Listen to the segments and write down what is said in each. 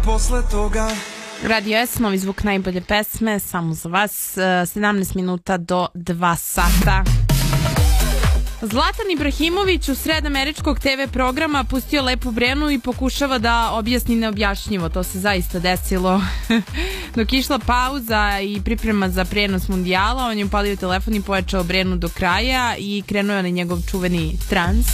posle toga. Radio S, novi zvuk najbolje pesme, samo za vas, 17 minuta do 2 sata. Zlatan Ibrahimović u sred američkog TV programa pustio Lepu Brenu i pokušava da objasni neobjašnjivo. To se zaista desilo. Dok je išla pauza i priprema za prenos mundijala, on je upalio telefon i pojačao Brenu do kraja i krenuo je na njegov čuveni trans.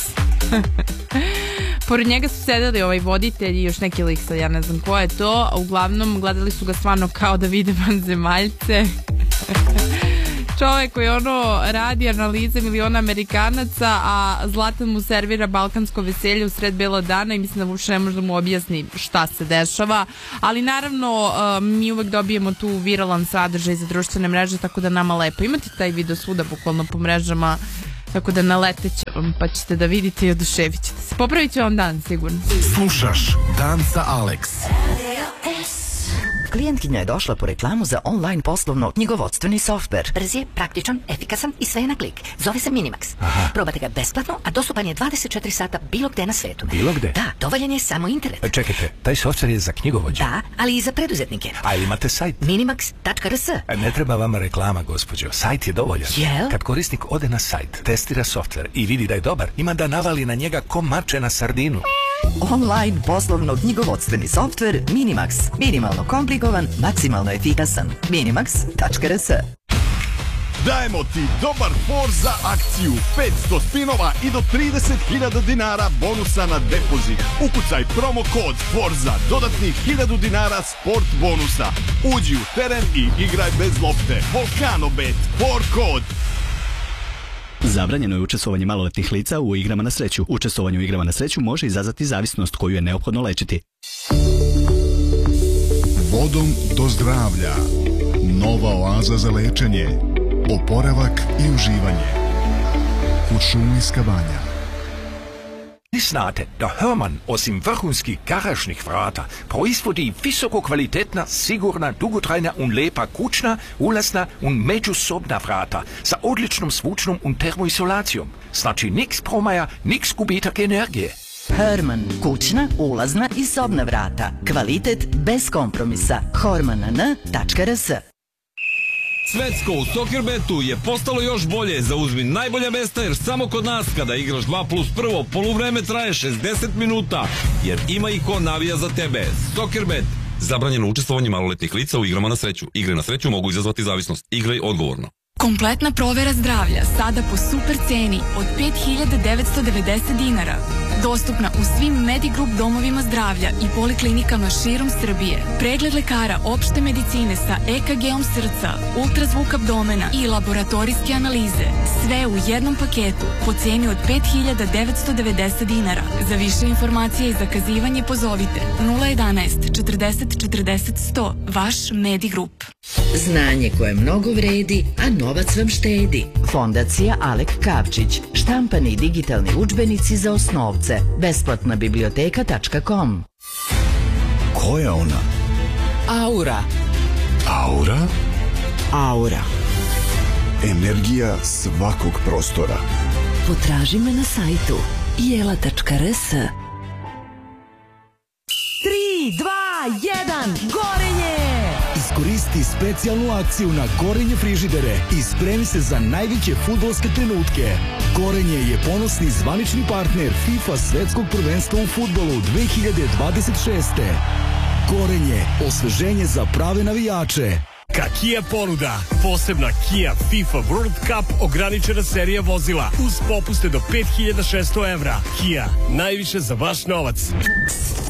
Pored njega su sedeli ovaj voditelj i još neki lik, sad ja ne znam ko je to, a uglavnom gledali su ga stvarno kao da vide vanzemaljce. Čovek koji radi analize miliona Amerikanaca, a Zlatan mu servira balkansko veselje u sred bela dana i mislim da uopšte ne može da mu objasni šta se dešava, ali naravno mi uvek dobijemo tu viralan sadržaj za društvene mreže, tako da nama lepo. Imate taj video svuda bukvalno po mrežama, tako da naleteće vam pa ćete da vidite i oduševit ćete se. Popravit će vam dan sigurno. Slušaš Dan sa Alex. Klijentkinja je došla po reklamu za online poslovno-knjigovodstveni softver. Brz je, praktičan, efikasan i sve je na klik. Zove se Minimax. Aha. Probate ga besplatno, a dostupan je 24 sata bilo gde na svetu. Bilo gde? Da, dovoljan je samo internet. Čekajte, taj softver je za knjigovođe? Da, ali i za preduzetnike. A ili imate sajt? Minimax.rs. Ne treba vama reklama, gospođo. Sajt je dovoljan. Jel? Kad korisnik ode na sajt, testira softver i vidi da je dobar, ima da navali na njega ko mače na sardinu. Online poslovno-knjigovodstveni softver Minimax. Minimalno komplikovan, maksimalno efikasan. Minimax.rs. Dajemo ti dobar for za akciju. 500 spinova i do 30.000 dinara bonusa na depozit. Ukucaj promo kod FORZA, dodatnih 1.000 dinara sport bonusa. Uđi u teren i igraj bez lopte. Volcano Bet, for kod. Zabranjeno je učestvovanje maloletnih lica u igrama na sreću. Učestvovanje u igrama na sreću može izazvati zavisnost koju je neophodno lečiti. Vodom do zdravlja. Nova oaza za lečenje, oporavak i uživanje. Kuršumlijska banja. Vi znate da Hörmann osim vrhunskih garažnih vrata proizvodi visoko kvalitetna, sigurna, dugotrajna und lepa kućna, ulazna und međusobna vrata sa odličnom zvučnom und termoizolacijom. Znači niks promaja, niks gubitak energije. Hörmann, kućna, ulazna i sobna vrata. Kvalitet bez kompromisa. hormann.rs. Svetsko u Soccerbetu je postalo još bolje. Zauzmi najbolja mesta jer samo kod nas kada igraš 2+1 poluvreme traje 60 minuta. Jer ima i ko navija za tebe. Soccerbet. Zabranjeno učestvovanje maloletnih lica u igrama na sreću. Igre na sreću mogu izazvati zavisnost. Igraj odgovorno. Kompletna provera zdravlja sada po super ceni od 5.990 dinara. Dostupna u svim Medigroup domovima zdravlja i poliklinikama širom Srbije. Pregled lekara opšte medicine sa EKG-om srca, ultrazvuk abdomena i laboratorijske analize. Sve u jednom paketu po ceni od 5.990 dinara. Za više informacije i zakazivanje pozovite 011 40 40 100. Vaš Medigroup. Znanje koje mnogo vredi, a novac vam štedi. Fondacija Alek Kavčić. Štampani i digitalni udžbenici za osnovce. Besplatna biblioteka.com. Ko je ona? Aura. Aura? Aura. Energija svakog prostora. Potraži me na sajtu jela.rs. 3, 2, 1, gorenje! Iskoristi specijalnu akciju na Gorenje frižidere i spremi se za najveće fudbalske trenutke. Gorenje je ponosni zvanični partner FIFA svetskog prvenstva u fudbalu 2026. Gorenje, osveženje za prave navijače. Kia ponuda, posebna Kia FIFA World Cup ograničena serija vozila uz popuste do 5.600 evra. Kia, najviše za vaš novac.